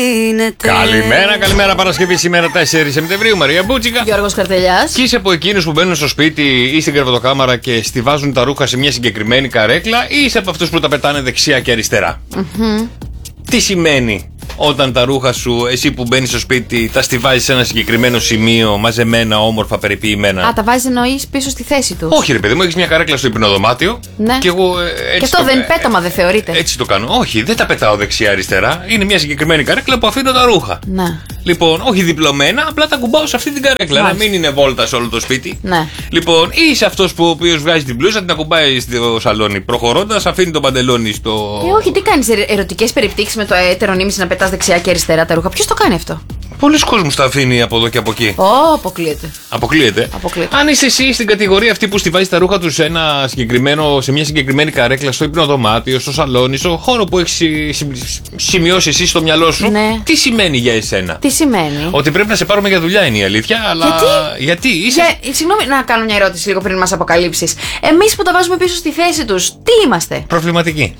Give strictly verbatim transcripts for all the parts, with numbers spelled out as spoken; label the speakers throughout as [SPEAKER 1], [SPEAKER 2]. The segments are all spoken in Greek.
[SPEAKER 1] Καλημέρα, καλημέρα. Παρασκευή σήμερα τέσσερις Σεπτεμβρίου. Μαρία Μπούτσικα.
[SPEAKER 2] Γιώργος Καρτελιάς.
[SPEAKER 1] Και είσαι από εκείνους που μπαίνουν στο σπίτι ή στην κρεβατοκάμαρα και στιβάζουν τα ρούχα σε μια συγκεκριμένη καρέκλα, ή είσαι από αυτούς που τα πετάνε δεξιά και αριστερά. Mm-hmm. Τι σημαίνει όταν τα ρούχα σου, εσύ που μπαίνεις στο σπίτι, τα στιβάζεις σε ένα συγκεκριμένο σημείο, μαζεμένα, όμορφα, περιποιημένα?
[SPEAKER 2] Α, τα βάζεις εννοείς πίσω στη θέση του?
[SPEAKER 1] Όχι, ρε παιδί μου, έχεις μια καρέκλα στο υπνοδωμάτιο.
[SPEAKER 2] Ναι.
[SPEAKER 1] Και εγώ έτσι.
[SPEAKER 2] Και αυτό
[SPEAKER 1] το...
[SPEAKER 2] δεν είναι πέταμα, δεν θεωρείται?
[SPEAKER 1] Έτσι το κάνω. Όχι, δεν τα πετάω δεξιά-αριστερά. Είναι μια συγκεκριμένη καρέκλα που αφήνω τα ρούχα.
[SPEAKER 2] Ναι.
[SPEAKER 1] Λοιπόν, όχι διπλωμένα, απλά τα κουμπάω σε αυτή την καρέκλα. Μάλιστα. Να μην είναι βόλτα σε όλο το σπίτι.
[SPEAKER 2] Ναι.
[SPEAKER 1] Λοιπόν, είσαι αυτός που ο οποίος βγάζει την μπλούζα, την ακουμπάει στο σαλόνι. Προχωρώντας, αφήνει το παντελόνι στο.
[SPEAKER 2] Ε, όχι, τι κάνεις ερωτικές περιπτύξεις με το έτερο-νήμιση να πετάς δεξιά και αριστερά τα ρούχα? Ποιος το κάνει αυτό?
[SPEAKER 1] Πολλοί κόσμος τα αφήνει από εδώ και από εκεί.
[SPEAKER 2] Ω, oh, αποκλείεται.
[SPEAKER 1] Αποκλείεται.
[SPEAKER 2] Αποκλείεται.
[SPEAKER 1] Αν είσαι εσύ στην κατηγορία αυτή που στιβάζει τα ρούχα του σε, ένα συγκεκριμένο, σε μια συγκεκριμένη καρέκλα, στο υπνοδωμάτιο, στο σαλόνι, στο χώρο που έχει σημειώσει εσύ στο μυαλό σου,
[SPEAKER 2] ναι. Τι
[SPEAKER 1] σημαίνει για εσένα?
[SPEAKER 2] Τι σημαίνει?
[SPEAKER 1] Ότι πρέπει να σε πάρουμε για δουλειά είναι η αλήθεια, αλλά.
[SPEAKER 2] Γιατί?
[SPEAKER 1] Γιατί είσαι.
[SPEAKER 2] Για... Συγγνώμη, να κάνω μια ερώτηση λίγο πριν μας αποκαλύψεις. Εμείς που τα βάζουμε πίσω στη θέση τους, τι είμαστε?
[SPEAKER 1] Προβληματικοί.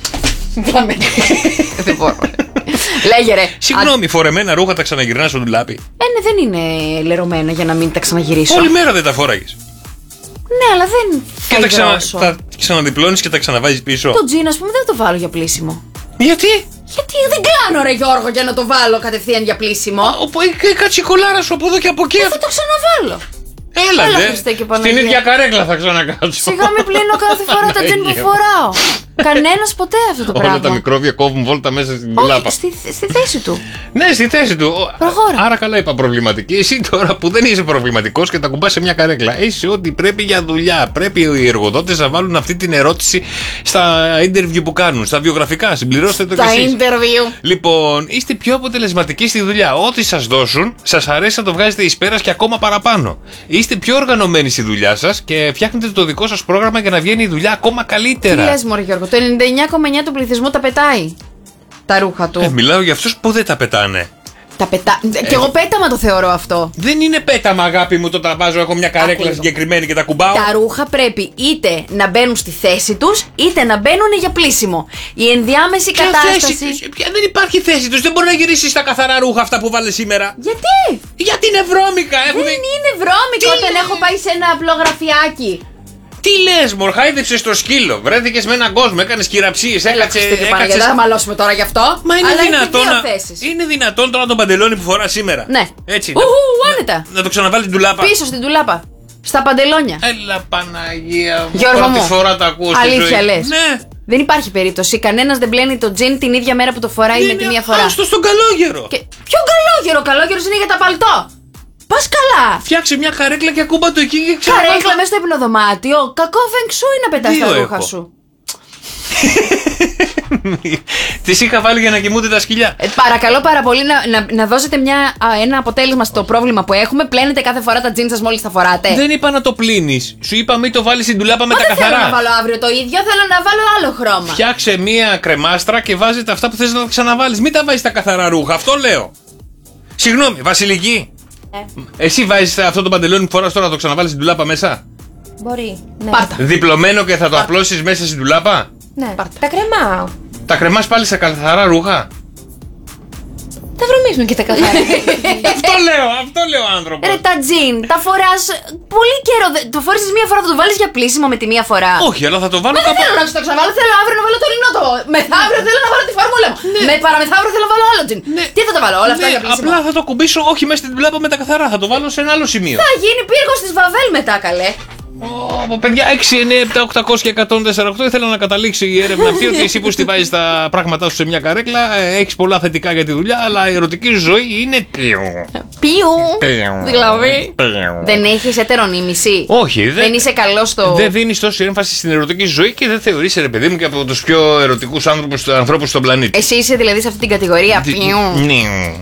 [SPEAKER 2] Δεν μπορώ. Λέγε ρε.
[SPEAKER 1] Συγγνώμη, Α... φορεμένα ρούχα τα ξαναγυρνάς στο ντουλάπι?
[SPEAKER 2] Ε, ναι, δεν είναι λερωμένα για να μην τα ξαναγυρίσω.
[SPEAKER 1] Όλη μέρα δεν τα φόραγες.
[SPEAKER 2] Ναι, αλλά δεν.
[SPEAKER 1] Και τα, ξανα... τα ξαναδιπλώνεις και τα ξαναβάζεις πίσω.
[SPEAKER 2] Το τζιν, ας πούμε, δεν το βάλω για πλήσιμο.
[SPEAKER 1] Γιατί?
[SPEAKER 2] Γιατί δεν κάνω, ρε Γιώργο, για να το βάλω κατευθείαν για πλήσιμο.
[SPEAKER 1] Η κατσικολάρα σου από εδώ και από εκεί.
[SPEAKER 2] Θα το ξαναβάλω.
[SPEAKER 1] Έλα, Έλα δε. Στην ίδια καρέκλα θα ξανακάτσω.
[SPEAKER 2] Σιγά με πλύνω κάθε φορά τα τζιν που φοράω. Κανένας ποτέ αυτό το πράγμα.
[SPEAKER 1] Όλα τα μικρόβια κόβουν βόλτα μέσα στην ντουλάπα.
[SPEAKER 2] Στη, στη θέση του.
[SPEAKER 1] Ναι, στη θέση του.
[SPEAKER 2] Προχώρα.
[SPEAKER 1] Άρα καλά είπα προβληματική. Εσύ τώρα που δεν είσαι προβληματικός και τα κουμπάς σε μια καρέκλα, είσαι ότι πρέπει για δουλειά. Πρέπει οι εργοδότες να βάλουν αυτή την ερώτηση στα interview που κάνουν, στα βιογραφικά. Συμπληρώστε το κι εσείς.
[SPEAKER 2] Στα interview.
[SPEAKER 1] Λοιπόν, είστε πιο αποτελεσματικοί στη δουλειά. Ό,τι σας δώσουν, σας αρέσει να το βγάζετε εις πέρας και ακόμα παραπάνω. Είστε πιο οργανωμένοι στη δουλειά σας και φτιάχνετε το δικό σας πρόγραμμα για να βγαίνει η δουλειά ακόμα καλύτερα.
[SPEAKER 2] Τι λες, μωρέ Γιώργο, το ενενήντα εννιά κόμμα εννιά του πληθυσμού τα πετάει τα ρούχα του.
[SPEAKER 1] Ε, μιλάω για αυτούς που δεν τα πετάνε.
[SPEAKER 2] Τα πετά... Ε, και εγώ πέταμα το θεωρώ αυτό.
[SPEAKER 1] Δεν είναι πέταμα, αγάπη μου, το τα βάζω. Έχω μια καρέκλα Άκου συγκεκριμένη και τα κουμπάω.
[SPEAKER 2] Τα ρούχα πρέπει είτε να μπαίνουν στη θέση τους, είτε να μπαίνουν για πλήσιμο. Η ενδιάμεση
[SPEAKER 1] ποια
[SPEAKER 2] κατάσταση.
[SPEAKER 1] Θέση, ποια δεν υπάρχει θέση τους. Δεν μπορεί να γυρίσει στα καθαρά ρούχα αυτά που βάλε σήμερα.
[SPEAKER 2] Γιατί?
[SPEAKER 1] Γιατί είναι βρώμικα. Έχουν...
[SPEAKER 2] Δεν είναι βρώμικα όταν έχω πάει σε ένα απλό γραφιάκι.
[SPEAKER 1] Τι λες, μωρ, χάιδεψες στο σκύλο. Βρέθηκες με έναν κόσμο, έκανες κυραψίες. Έκατσε.
[SPEAKER 2] Δεν θα μαλώσουμε τώρα γι' αυτό.
[SPEAKER 1] Μα είναι
[SPEAKER 2] αλλά
[SPEAKER 1] δυνατόν.
[SPEAKER 2] Να...
[SPEAKER 1] Είναι δυνατόν τώρα τον παντελόνι που φορά σήμερα?
[SPEAKER 2] Ναι.
[SPEAKER 1] Έτσι.
[SPEAKER 2] Ουχου, άνετα.
[SPEAKER 1] Να, να το ξαναβάλει την ντουλάπα.
[SPEAKER 2] Πίσω στην ντουλάπα. Στα παντελόνια.
[SPEAKER 1] Έλα Παναγία μου.
[SPEAKER 2] Γιώργο μου.
[SPEAKER 1] Πρώτη φορά τα ακούω.
[SPEAKER 2] Αλήθεια λες?
[SPEAKER 1] Ναι.
[SPEAKER 2] Δεν υπάρχει περίπτωση. Κανένας δεν πλένει το τζιν την ίδια μέρα που το φοράει με τη μία φορά.
[SPEAKER 1] Άστο στον καλόγερο.
[SPEAKER 2] Και... Ποιο καλόγερο? Καλόγερος είναι για τα παλτό. Πας καλά!
[SPEAKER 1] Φτιάξε μια καρέκλα και ακούμπα το εκεί και ξέρω.
[SPEAKER 2] Καρέκλα μέσα στο υπνοδωμάτιο. Κακό φεγγσούι να πετάς τα ρούχα έχω. σου.
[SPEAKER 1] Τις είχα βάλει για να κοιμούνται τα σκυλιά.
[SPEAKER 2] Ε, παρακαλώ πάρα πολύ να, να, να δώσετε μια, α, ένα αποτέλεσμα στο πρόβλημα που έχουμε. Πλένετε κάθε φορά τα τζιν σας μόλις τα φοράτε?
[SPEAKER 1] Δεν είπα να το πλύνεις. Σου είπα μην το βάλεις στην ντουλάπα με τα καθαρά.
[SPEAKER 2] Δεν θέλω να βάλω αύριο το ίδιο, θέλω να βάλω άλλο χρώμα.
[SPEAKER 1] Φτιάξε μια κρεμάστρα και βάζεις αυτά που θες να τα ξαναβάλεις. Μην τα βάζεις τα καθαρά ρούχα, αυτό λέω. Συγγνώμη, Βασιλική. Ε. Εσύ βάζεις αυτό το παντελόνι που φοράς τώρα να το ξαναβάλεις στην ντουλάπα μέσα?
[SPEAKER 3] Μπορεί. Ναι.
[SPEAKER 2] Πάρτα.
[SPEAKER 1] Διπλωμένο και θα το Πάρτα. απλώσεις μέσα στην ντουλάπα?
[SPEAKER 3] Ναι. Πάρτα. Τα κρεμάω.
[SPEAKER 1] Τα κρεμάς πάλι σε καθαρά ρούχα?
[SPEAKER 3] Τα βρωμίζουν και τα καθαρά.
[SPEAKER 1] Αυτό λέω, αυτό λέω άνθρωπο.
[SPEAKER 2] Ρε τα τζιν, τα φοράς πολύ καιρό. Το φορείς μία φορά, θα το βάλεις για πλήσιμο με τη μία φορά?
[SPEAKER 1] Όχι, αλλά θα το βάλω.
[SPEAKER 2] Μα δεν θέλω να το ξαναβάλω, θέλω αύριο να βάλω το λινό το. Μεθαύριο θέλω να βάλω τη φάρμουλα μου. Ναι. Με παραμεθαύριο θέλω να βάλω άλλο τζιν. Ναι. Τι θα τα βάλω, όλα αυτά
[SPEAKER 1] ναι,
[SPEAKER 2] για πλήσιμο?
[SPEAKER 1] Απλά θα το κουμπίσω, όχι μέσα στην ντουλάπα με τα καθαρά. Θα το βάλω σε ένα άλλο σημείο.
[SPEAKER 2] Θα γίνει πύργος της Βαβέλ μετά, καλέ.
[SPEAKER 1] Oh, παιδιά, έξι, εννιά, επτά, οκτακόσια και εκατόν τέσσερα οκτώ. Ήθελα να καταλήξει η έρευνα αυτή ότι εσύ που στιβάζεις τα πράγματά σου σε μια καρέκλα έχεις πολλά θετικά για τη δουλειά, αλλά η ερωτική σου ζωή είναι πιου.
[SPEAKER 2] Πιου. Δηλαδή. Δεν έχεις ετερονίμηση?
[SPEAKER 1] Όχι, δεν.
[SPEAKER 2] Δεν είσαι καλός στο.
[SPEAKER 1] Δεν δίνεις τόση έμφαση στην ερωτική σου ζωή και δεν θεωρείς, ρε παιδί μου, και από τους πιο ερωτικούς άνθρωπους, ανθρώπους στον πλανήτη.
[SPEAKER 2] Εσύ είσαι δηλαδή σε αυτή την κατηγορία? Πιου.
[SPEAKER 1] Ναι.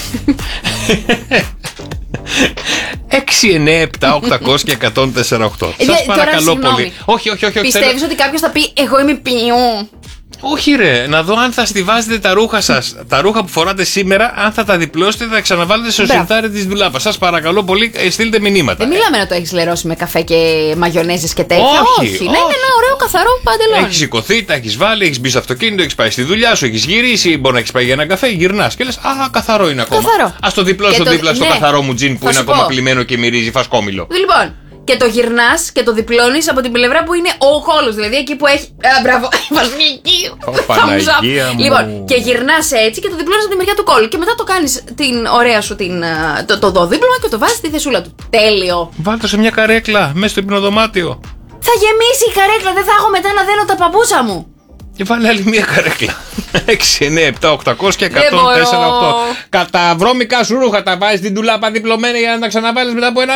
[SPEAKER 1] έξι, εννιά, επτά, οκτακόσια και εκατόν τέσσερα οκτώ. Σας παρακαλώ πολύ. Όχι, όχι, όχι.
[SPEAKER 2] Πιστεύεις ότι κάποιος θα πει εγώ είμαι πιου?
[SPEAKER 1] Όχι, ρε, να δω αν θα στιβάζετε τα ρούχα σας. Τα ρούχα που φοράτε σήμερα, αν θα τα διπλώσετε, θα τα ξαναβάλετε στο σιρτάρι της ντουλάπας. Σας παρακαλώ πολύ, στείλτε μηνύματα.
[SPEAKER 2] Δεν μιλάμε να το έχεις λερώσει με καφέ και μαγιονέζες και τέτοια.
[SPEAKER 1] Όχι,
[SPEAKER 2] όχι.
[SPEAKER 1] όχι.
[SPEAKER 2] Να είναι ένα ωραίο καθαρό παντελόνι.
[SPEAKER 1] Έχεις σηκωθεί, τα έχεις βάλει, έχεις μπει στο αυτοκίνητο, έχεις πάει στη δουλειά σου, έχεις γυρίσει, μπορεί να έχεις πάει για ένα καφέ, γυρνάς και λες α, καθαρό είναι ακόμα.
[SPEAKER 2] Καθαρό.
[SPEAKER 1] Ας το διπλώσω
[SPEAKER 2] Και το-
[SPEAKER 1] δίπλα στο
[SPEAKER 2] ναι.
[SPEAKER 1] καθαρό μου τζιν που
[SPEAKER 2] Θα
[SPEAKER 1] είναι
[SPEAKER 2] σου
[SPEAKER 1] ακόμα
[SPEAKER 2] πω.
[SPEAKER 1] πλημμένο και μυρίζει φασκόμηλο.
[SPEAKER 2] Λοιπόν, και το γυρνάς και το διπλώνεις από την πλευρά που είναι ο κόλος. Δηλαδή εκεί που έχει. Α, μπράβο, Βασιλική.
[SPEAKER 1] Ω, Παναγία μου.
[SPEAKER 2] Λοιπόν, και γυρνάς έτσι και το διπλώνεις από τη μεριά του κόλλου. Και μετά το κάνεις την ωραία σου την, α, το, το, το δίπλωμα και το βάζεις στη θεσούλα του. Τέλειο.
[SPEAKER 1] Βάλτε σε μια καρέκλα μέσα στο υπνοδωμάτιο.
[SPEAKER 2] Θα γεμίσει η καρέκλα, δεν θα έχω μετά να δένω τα παπούτσα μου.
[SPEAKER 1] Και βάλε άλλη μία καρέκλα. έξι, εννιά, επτά, οκτακόσια, εκατόν
[SPEAKER 2] μπορώ.
[SPEAKER 1] τέσσερα, οκτώ. Κατά βρώμικα σου ρούχα τα βάζεις στην ντουλάπα διπλωμένη για να τα ξαναβάλεις μετά από ένα